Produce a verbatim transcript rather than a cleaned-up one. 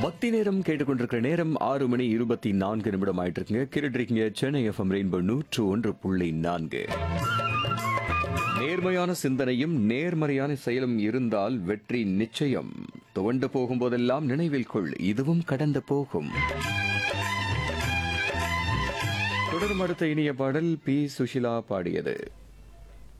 பக்தி நேரம் கேட்டுக்கொண்டிருக்கிற நேரம் ஆறு மணி இருபத்தி நான்கு நிமிடம் ஆயிட்டு இருக்குங்க. கேட்டுருக்கீங்க சென்னை எஃப்எம் ரெயின்போ நூற்று ஒன்று புள்ளி நான்கு. நேர்மையான சிந்தனையும் நேர்மறையான செயலும் இருந்தால் வெற்றி நிச்சயம். துவண்டு போகும்போதெல்லாம் நினைவில் கொள், இதுவும் கடந்து போகும். தொடரும் அடுத்த இனிய பாடல் பி சுஷிலா பாடியது.